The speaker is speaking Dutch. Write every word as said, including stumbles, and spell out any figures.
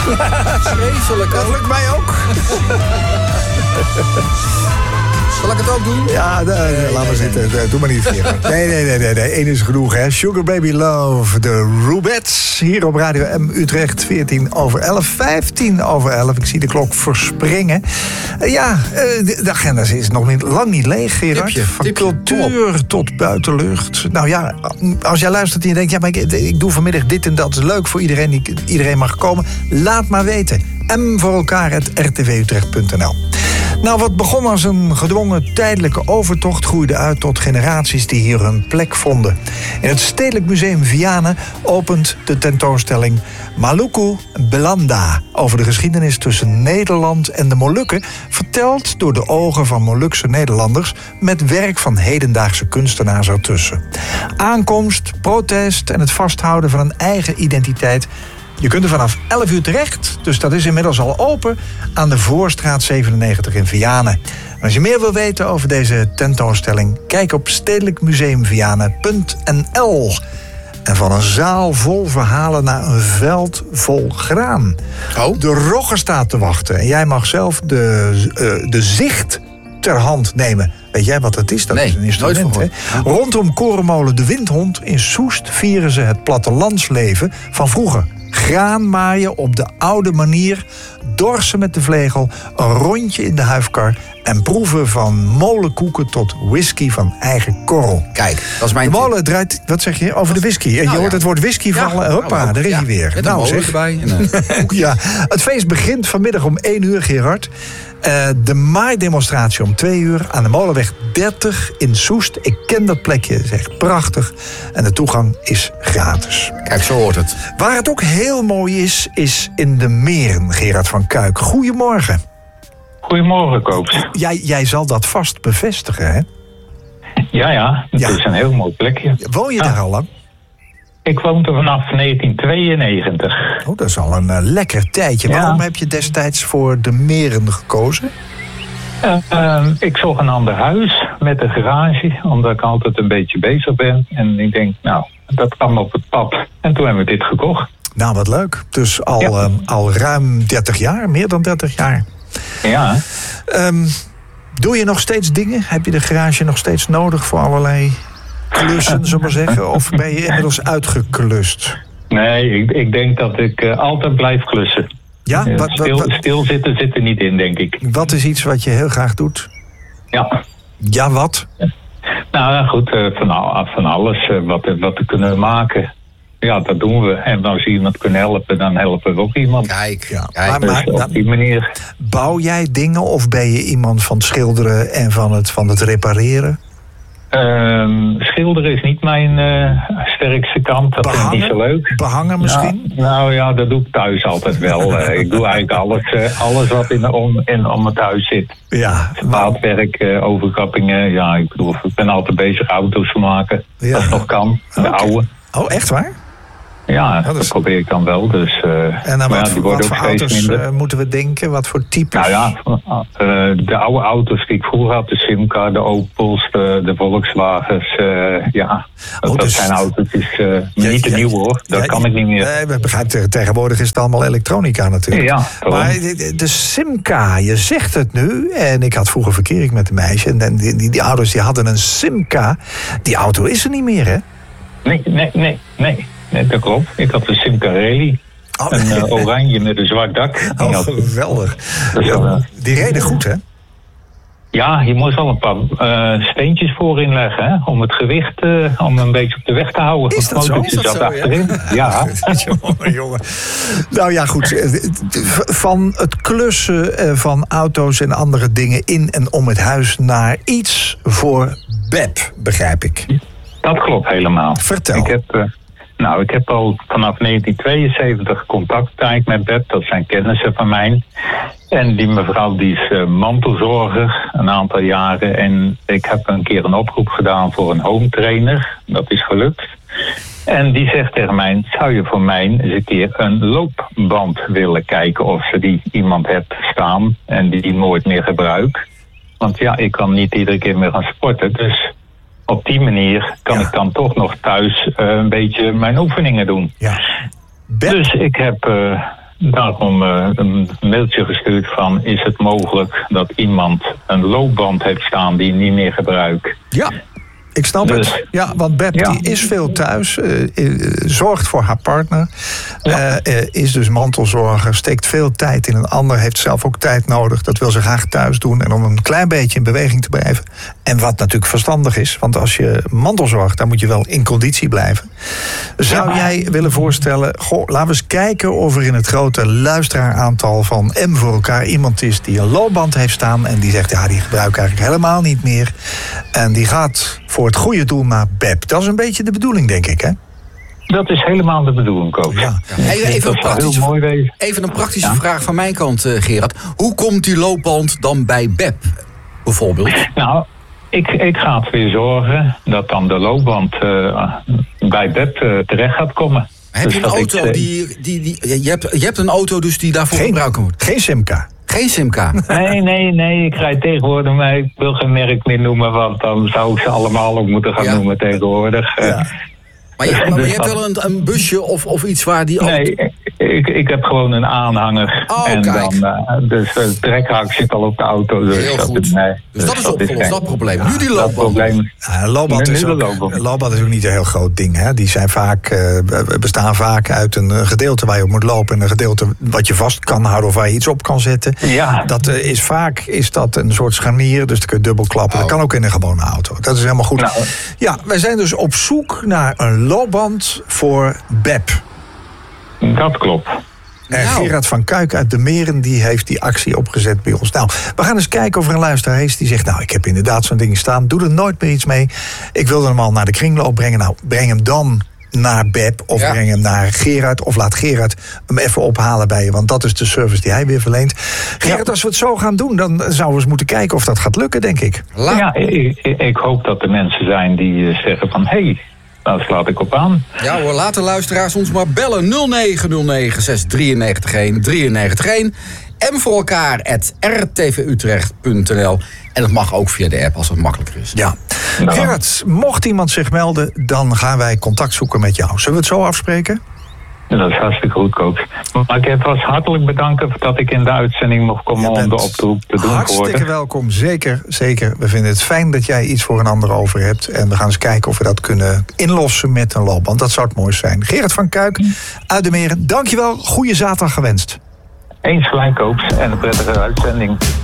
Vreselijk. Dat lukt mij ook. Zal ik het ook doen? Ja, de, nee, laat maar zitten. De, doe maar niet verkeerd. Nee, nee, nee, nee, nee. Eén is genoeg, hè. Sugar Baby Love, de Rubettes. Hier op Radio M Utrecht, veertien over elf, vijftien over elf. Ik zie de klok verspringen. Uh, ja, uh, de, de agenda is nog niet, lang niet leeg, Gerard. Tipje, Van tipje, cultuur tot buitenlucht. Nou ja, als jij luistert en je denkt... ja, maar ik, ik doe vanmiddag dit en dat. Is leuk voor iedereen. Die, iedereen mag komen. Laat maar weten. M voor elkaar, at r t v utrecht punt n l. Nou, wat begon als een gedwongen tijdelijke overtocht... groeide uit tot generaties die hier hun plek vonden. In het Stedelijk Museum Vianen opent de tentoonstelling... Maluku Belanda, over de geschiedenis tussen Nederland en de Molukken... verteld door de ogen van Molukse Nederlanders... met werk van hedendaagse kunstenaars ertussen. Aankomst, protest en het vasthouden van een eigen identiteit... Je kunt er vanaf elf uur terecht, dus dat is inmiddels al open... aan de Voorstraat zevenennegentig in Vianen. En als je meer wil weten over deze tentoonstelling... kijk op stedelijk museum vianen punt n l. En van een zaal vol verhalen naar een veld vol graan. Oh. De rogge staat te wachten en jij mag zelf de, uh, de zicht ter hand nemen. Weet jij wat het is? Dat nee, is een instrument. Hè? Rondom Korenmolen De Windhond in Soest vieren ze het plattelandsleven van vroeger. Graan maaien op de oude manier, dorsen met de vlegel, een rondje in de huifkar en proeven van molenkoeken tot whisky van eigen korrel. Kijk, dat is mijn de molen draait, wat zeg je, over de whisky. Nou, je hoort ja. het woord whisky vallen, ja, hoppa, nou, daar is ja. hij weer. Met nou, een zeg. erbij. En, uh... ja. Het feest begint vanmiddag om één uur, Gerard. Uh, de maaidemonstratie om twee uur aan de Molenweg dertig in Soest. Ik ken dat plekje, het is echt prachtig. En de toegang is gratis. Kijk, zo hoort het. Waar het ook heel mooi is, is in de Meren, Gerard van Kuik. Goedemorgen. Goedemorgen, Koops. Jij, jij zal dat vast bevestigen, hè? Ja, ja. Het ja. is een heel mooi plekje. Woon je ja. daar al lang? Ik woon er vanaf negentien tweeënnegentig. Oh, dat is al een uh, lekker tijdje. Ja. Waarom heb je destijds voor de Meren gekozen? Uh, uh, ik zocht een ander huis met een garage, omdat ik altijd een beetje bezig ben. En ik denk, nou, dat kwam op het pad. En toen hebben we dit gekocht. Nou, wat leuk. Dus al, ja. um, al ruim dertig jaar, meer dan dertig jaar. Ja. Um, doe je nog steeds dingen? Heb je de garage nog steeds nodig voor allerlei klussen, zullen we maar zeggen? Of ben je inmiddels uitgeklust? Nee, ik, ik denk dat ik uh, altijd blijf klussen. Ja? Uh, wat, stil, wat, wat, stilzitten zit er niet in, denk ik. Wat is iets wat je heel graag doet? Ja. Ja, wat? Nou goed, uh, van, al, van alles uh, wat, wat we kunnen maken. Ja, dat doen we. En als je iemand kunnen helpen, dan helpen we ook iemand. Kijk, ja. Kijk, maar, dus maar, op nou, die manier. Bouw jij dingen of ben je iemand van het schilderen en van het, van het repareren? Um, schilderen is niet mijn uh, sterkste kant. Dat Behangen? vind ik niet zo leuk. Behangen misschien? Ja, nou ja, dat doe ik thuis altijd wel. uh, ik doe eigenlijk alles, uh, alles wat in, om, in, om het huis zit. Ja. Maatwerk, uh, overkappingen. Ja, ik bedoel, ik ben altijd bezig auto's te maken. Ja. Als het nog kan. De okay. oude. Oh, echt waar? Ja, ja dat, dat is... probeer ik dan wel. Dus, uh, en dan maar wat, ja, die wat worden voor ook steeds auto's minder. Uh, moeten we denken? Wat voor types? Nou ja, uh, de oude auto's die ik vroeger had. De Simca, de Opels, de, de Volkswagens. Uh, ja, dat, oh, dus... dat zijn auto's. Uh, ja, niet de ja, nieuwe hoor. Dat ja, kan ik niet meer. Nee, we begrijpen, tegenwoordig is het allemaal elektronica natuurlijk. Ja, maar de, de Simca, je zegt het nu. En ik had vroeger verkeering met een meisje. En die, die, die ouders die hadden een Simca. Die auto is er niet meer, hè? Nee, nee, nee, nee. Nee, dat klopt. Ik had een Simca Rally. Oh, een uh, oranje met een zwart dak. Oh, geweldig. Dus, ja, uh, die reden goed, hè? Ja, je moest wel een paar uh, steentjes voorin leggen, hè? Om het gewicht uh, om een beetje op de weg te houden. Is dat zo? Is dat zo, achterin. Ja. ja. jongen, jongen. Nou ja, goed. Van het klussen van auto's en andere dingen in en om het huis naar iets voor B E P, begrijp ik. Dat klopt helemaal. Vertel. Ik heb... Uh, Nou, ik heb al vanaf negentien tweeënzeventig contact eigenlijk met B E P. Dat zijn kennissen van mij. En die mevrouw die is uh, mantelzorger een aantal jaren. En ik heb een keer een oproep gedaan voor een home trainer. Dat is gelukt. En die zegt tegen mij, zou je voor mij eens een keer een loopband willen kijken of ze die iemand hebt staan en die nooit meer gebruikt. Want ja, ik kan niet iedere keer meer gaan sporten. Dus op die manier kan ja. ik dan toch nog thuis uh, een beetje mijn oefeningen doen. Ja. Dus ik heb uh, daarom uh, een mailtje gestuurd van... is het mogelijk dat iemand een loopband heeft staan die niet meer gebruikt? Ja. Ik snap Dus, het. Ja, want Beb ja. die is veel thuis, uh, uh, zorgt voor haar partner, Ja. uh, uh, is dus mantelzorger, steekt veel tijd in een ander, heeft zelf ook tijd nodig. Dat wil ze graag thuis doen en om een klein beetje in beweging te blijven. En wat natuurlijk verstandig is, want als je mantelzorgt, dan moet je wel in conditie blijven. Zou Ja. jij willen voorstellen, goh, laten we eens kijken of er in het grote luisteraaraantal van M voor elkaar iemand is die een loopband heeft staan en die zegt, ja, die gebruik ik eigenlijk helemaal niet meer. En die gaat voor het goede doel naar Beb. Dat is een beetje de bedoeling, denk ik, hè? Dat is helemaal de bedoeling, coach. Ja. Even, even, een Dat zou heel praktische, mooi wezen. even een praktische Ja. vraag van mijn kant, uh, Gerard. Hoe komt die loopband dan bij Beb, bijvoorbeeld? Nou, ik, ik ga ervoor zorgen dat dan de loopband uh, bij Beb uh, terecht gaat komen. Heb Dus je een dat auto ik, uh, die... die, die je, hebt, je hebt een auto dus die daarvoor Geen, gebruikt kan worden? geen Simca. Geen simkaart. Nee, nee, nee, ik rijd tegenwoordig, maar ik wil geen merk meer noemen, want dan zou ik ze allemaal ook moeten gaan Ja. noemen tegenwoordig. Uh, Ja. Maar je, maar Dus je hebt dat- wel een, een busje of, of iets waar die auto... Nee, ik, ik heb gewoon een aanhanger. Oh, en kijk. dan, uh, dus de trekhaak zit al op de auto. Dus Heel dat goed. Is, nee, Dus dat is opgelost, geen- dat probleem. Nu die dat loopband. probleem. Ja, een loopband Nu is, de ook, loopband. een loopband is ook niet een heel groot ding. Hè? Die zijn vaak, eh, bestaan vaak uit een eh, gedeelte waar je op moet lopen... en een gedeelte wat je vast kan houden of waar je iets op kan zetten. Ja. Dat eh, is vaak is dat een soort scharnier, dus dan kun je dubbel klappen. Oh. Dat kan ook in een gewone auto. Dat is helemaal goed. Nou. Ja, wij zijn dus op zoek naar een loopband voor Beb. Dat klopt. En Nou. Gerard van Kuik uit de Meren die heeft die actie opgezet bij ons. Nou, we gaan eens kijken of er een luisteraar is die zegt... nou, ik heb inderdaad zo'n ding staan, doe er nooit meer iets mee. Ik wilde hem al naar de kringloop brengen. Nou, breng hem dan naar Beb of Ja. breng hem naar Gerard... of laat Gerard hem even ophalen bij je... want dat is de service die hij weer verleent. Gerard, als we het zo gaan doen, dan zouden we eens moeten kijken... of dat gaat lukken, denk ik. La- Ja, ik, ik, ik hoop dat er mensen zijn die uh, zeggen van... hé, hey, daar slaat ik op aan. Ja hoor, laat de luisteraars ons maar bellen. nul negen nul negen zes drie negen een drie negen een. M voor elkaar at r t v utrecht punt n l. En dat mag ook via de app als het makkelijker is. Ja. Nou. Gerard, mocht iemand zich melden... dan gaan wij contact zoeken met jou. Zullen we het zo afspreken? Dat is hartstikke goed, coach. Maar ik heb was hartelijk bedanken dat ik in de uitzending mocht komen Je om de bent oproep te doen hartstikke worden. welkom, zeker, zeker. We vinden het fijn dat jij iets voor een ander over hebt. En we gaan eens kijken of we dat kunnen inlossen met een loopband. Dat zou het mooiste zijn. Gerard van Kuik uit de Meren, dankjewel. Goeie zaterdag gewenst. Eens gelijk, coach, en een prettige uitzending.